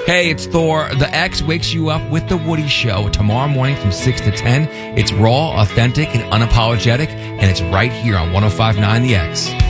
Hey, it's Thor. The X wakes you up with The Woody Show tomorrow morning from 6 to 10. It's raw, authentic, and unapologetic, and it's right here on 105.9 The X.